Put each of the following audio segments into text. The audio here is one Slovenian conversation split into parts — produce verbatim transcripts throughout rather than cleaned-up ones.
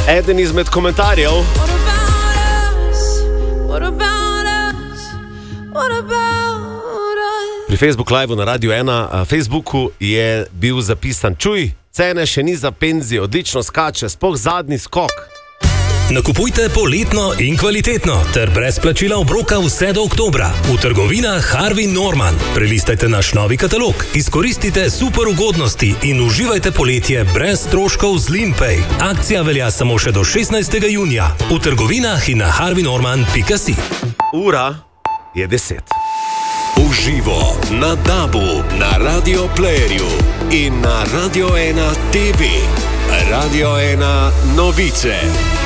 Eden izmed komentarjev. Pri Facebook Live na Radio ena Facebooku je bil zapisan: čuj, cene še ni za penzijo, odlično skače, sploh zadnji skok. Nakupujte poletno in kvalitetno ter brez plačila obroka vse do oktobra v trgovinah Harvey Norman. Prelistajte naš novi katalog, izkoristite super ugodnosti in uživajte poletje brez stroškov z Limpay. Akcija velja samo še do šestnajstega junija v trgovinah in na harvey norman pika si. Ura je deset. Uživo na Dabu, na Radio Playerju in na Radio ena T V. Radio ena novice.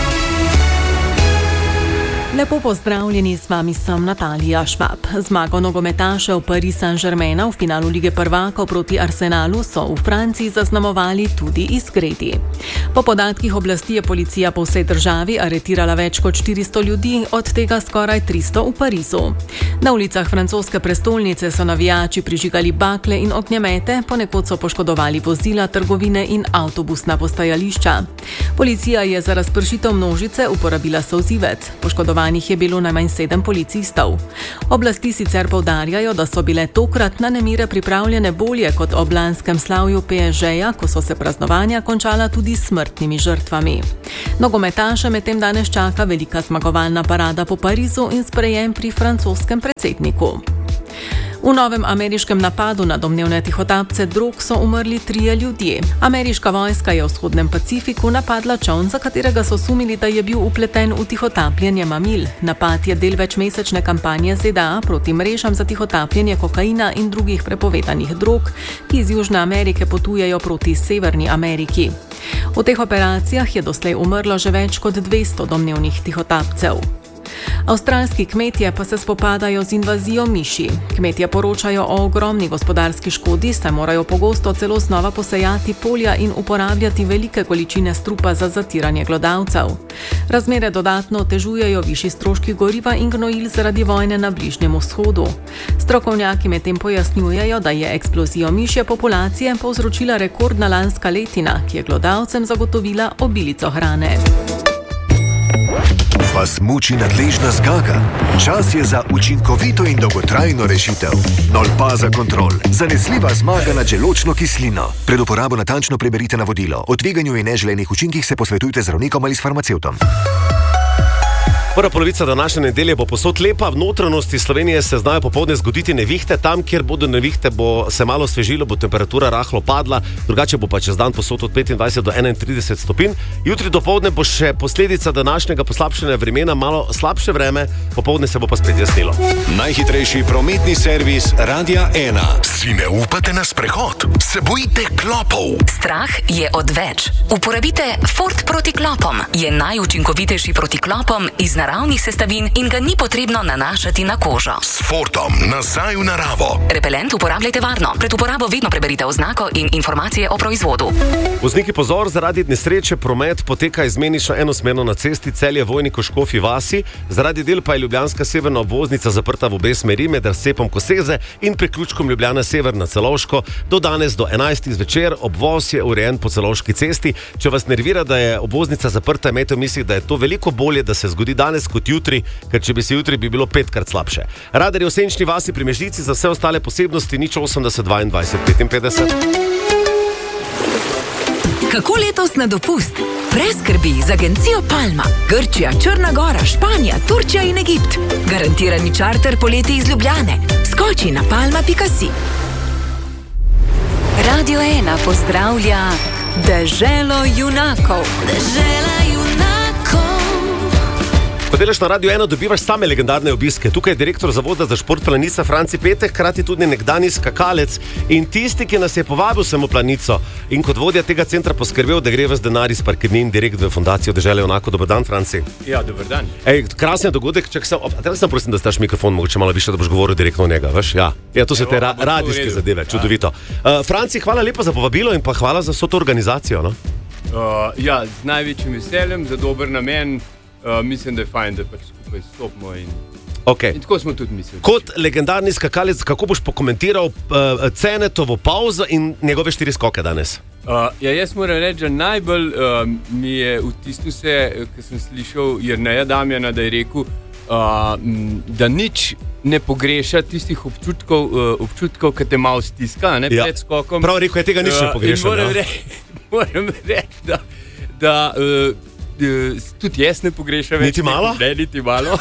Lepo pozdravljeni, s vami sem Natalija Švab. Zmago nogometašev Paris Saint-Germaina v finalu Lige prvakov proti Arsenalu so v Franciji zaznamovali tudi izgredi. Po podatkih oblasti je policija po vsej državi aretirala več kot štiristo ljudi, od tega skoraj tristo v Parizu. Na ulicah francoske prestolnice so navijači prižigali bakle in ognjemete, ponekod so poškodovali vozila, trgovine in avtobusna postajališča. Policija je za razpršitev množice uporabila solzivec. Poškodovani je bilo najmanj sedem policistov. Oblasti sicer poudarjajo, da so bile tokrat na nemire pripravljene bolje kot ob lanskem slavju P S G-ja, ko so se praznovanja končala tudi s smrtnimi žrtvami. Nogometaše medtem danes čaka velika zmagovalna parada po Parizu in sprejem pri francoskem predsedniku. V novem ameriškem napadu na domnevne tihotapce drog so umrli trije ljudje. Ameriška vojska je v vzhodnem Pacifiku napadla čoln, za katerega so sumili, da je bil upleten v tihotapljenje mamil. Napad je del večmesečne kampanje Z D A proti mrežam za tihotapljenje kokaina in drugih prepovedanih drog, ki iz Južne Amerike potujejo proti Severni Ameriki. V teh operacijah je doslej umrlo že več kot dvesto domnevnih tihotapcev. Avstralski kmetje pa se spopadajo z invazijo miši. Kmetje poročajo o ogromni gospodarski škodi, saj morajo pogosto celo znova posejati polja in uporabljati velike količine strupa za zatiranje glodavcev. Razmere dodatno otežujejo višji stroški goriva in gnojil zaradi vojne na Bližnjem vzhodu. Strokovnjaki medtem pojasnjujejo, da je eksplozijo mišje populacije povzročila rekordna lanska letina, ki je glodavcem zagotovila obilico hrane. Vas muči nadležna zgaga? Čas je za učinkovito in dolgotrajno rešitev. Nolpaza Kontrol. Zanesljiva zmaga nad želodčno kislino. Pred uporabo natančno preberite navodilo. O tveganju in neželenih učinkih se posvetujte z zdravnikom ali s farmacevtom. Prva polovica današnje nedelje bo povsod lepa, v notranjosti Slovenije se znajo popoldne zgoditi nevihte, tam, kjer bodo nevihte, bo se malo osvežilo, bo temperatura rahlo padla, drugače bo pa čez dan povsod od petindvajset do enaintrideset stopinj. Jutri dopoldne bo še posledica današnjega poslabšanja vremena, malo slabše vreme, popoldne se bo pa spet jasnilo. Najhitrejši prometni servis Radia ena. Si ne upate na sprehod? Se bojite klopov? Strah je odveč. Uporabite Ford proti klopom. Je najučinkovitejši proti klopom iz naravnih sestavin in ga ni potrebno nanašati na kožo. S Fordom nazaj v naravo. Repelent uporabljajte varno. Pred uporabo vedno preberite oznako in informacije o proizvodu. Vozniki pozor, zaradi nesreče promet poteka izmenično enosmerno na cesti Celje-Vojnik-Škofji vasi, zaradi del pa je ljubljanska severna obvoznica zaprta v obe smeri med razcepom Koseze in priključkom Ljubljana sever na Celovško. Do danes do enajstih zvečer obvoz je urejen po Celovški cesti. Če vas nervira, da je obvoznica zaprta, imejte v mislih, da je to veliko bolje, da se zgodi danes kot jutri, ker če bi se jutri, bi bilo petkrat slabše. Radar je v Senčni vasi pri Mežici, za vse ostale posebnosti nič osemdeset dvaindvajset petinpetdeset. Kako letos na dopust? Brez skrbi z agencijo Palma. Grčija, Črna Gora, Španija, Turčija in Egipt. Garantirani čarter poleti iz Ljubljane. Skoči na palma pika si. Radio ena pozdravlja Deželo junakov. Dežela junakov. Ko delaš na Radio ena, dobivaš same legendarne obiske. Tukaj je direktor Zavoda za šport Planica Franci Petek, hkrati tudi nekdanji skakalec in tisti, ki nas je povabil sem v Planico in kot vodja tega centra poskrbel, da gre ves denar iz parkirnin direkt v fundacijo Dežele junakov. Dober dan, Franci. Ja, dober dan. Ej, krasen dogodek, čak sem, teraz sem prosim, da staš mikrofon, mogoče malo više, da boš govoril direktno o njega, veš? Ja, ja to so te ra radijske zadeve, čudovito. Uh, Franci, hvala lepa za povabilo in pa hvala za vso to organizacijo, no? Uh, ja, z največjim veseljem, za dober namen. Uh, mislim, da je fajn, da pač skupaj stopimo in, okay. in tako smo tudi mislili. Kot legendarni skakalec, kako boš pokomentiral uh, Cenetovo pauzo in njegove štiri skoke danes? Uh, ja, jaz moram reči, da najbolj uh, mi je vtisnil se, ko sem slišal Jerneja Damjana, da je rekel, uh, da nič ne pogreša tistih občutkov, uh, občutkov ki te malo stiska, ne, ja. pred skokom. Prav rekel je, tega nič ne pogreša. Uh, moram ja. reči, moram reči, da, da uh, tudi jaz ne pogrešam več. Niti malo? Ne, niti malo.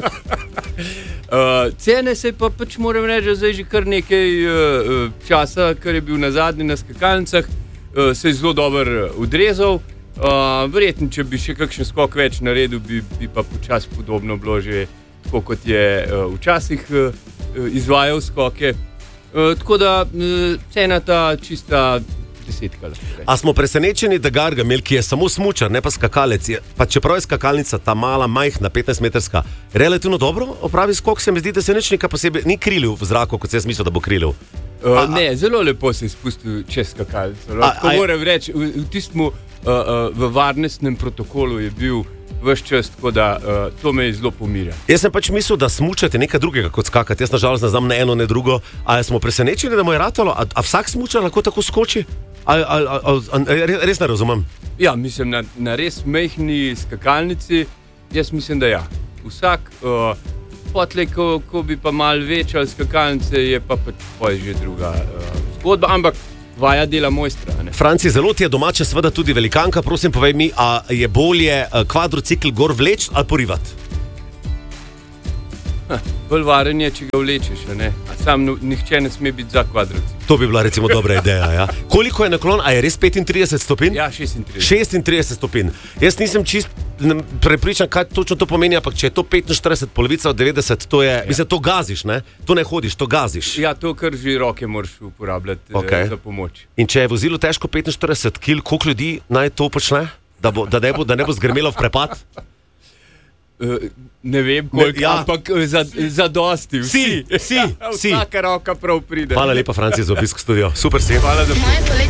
uh, cene se pa pač moram reči, da zdaj že kar nekaj uh, časa, kar je bil na zadnji na skakalnicah, uh, se je zelo dobro odrezal. Uh, verjetno, če bi še kakšen skok več naredil, bi, bi pa počas podobno bilo že tako, kot je uh, včasih uh, izvajal skoke. Uh, tako da uh, cena ta čista desetka. A smo presenečeni, da Gargamel, ki je samo smučar, ne pa skakalec, je, pa čeprav je skakalnica ta mala, majhna, petnajstmetrska, relativno dobro opravi skok, se mi zdi, da se nič nekaj posebej ni krilil v zraku, kot se je mislil, da bo krilil. Uh, ne, zelo lepo se je spustil čez skakalnico. Tako moram reči, v, v tistem uh, uh, v varnostnem protokolu je bil ves čas, tako da uh, to me je zelo pomirja. Jaz sem pač mislil, da smučati nekaj drugega kot skakati. Jaz nažalost ne znam ne eno, ne drugo. A smo presenečeni, da mu je ratalo? A, a vsak smučar lahko tako skoči? A, a, a, a, a, res ne razumem. Ja, mislim, na, na res majhni skakalnici, jaz mislim, da ja. Vsak, uh, potlej, ko, ko bi pa malo večal skakalnice, je pa pač poj že druga uh, zgodba, ampak vaja dela mojstra. Ne? Franci, zelo ti je domača, seveda tudi velikanka. Prosim, povej mi, a je bolje kvadrocikl gor vleč ali porivati? Bolj varen je, če ga vlečeš, a ne? A sam no, nihče ne sme biti za kvadrocikl. To bi bila recimo dobra ideja, ja. Koliko je naklon? A je res petintrideset stopinj? Ja, šestintrideset. šestintrideset stopinj. Jaz nisem čist prepričan, kaj točno to pomeni, ampak če je to petinštirideset, polovica od devetdeset, to je, ja. Mislim, to gaziš, ne? To ne hodiš, to gaziš. Ja, to kar že roke moraš uporabljati okay. za pomoč. In če je vozilo težko petinštirideset kilogramov, koliko ljudi naj to počne? Da, bo, da, ne bo, da ne bo zgrmelo v prepad? Uh, ne vem, koliko, ne, ja. ampak za, za dosti. Vsi, vsi, vsi. Vsaka roka prav pride. Hvala lepa, Franci, za obisk v studio. Super si. Hvala, da